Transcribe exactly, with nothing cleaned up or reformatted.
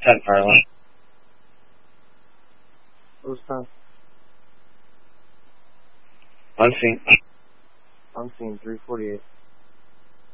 ten fire line. Who's time? Unseen. Unseen, three forty-eight.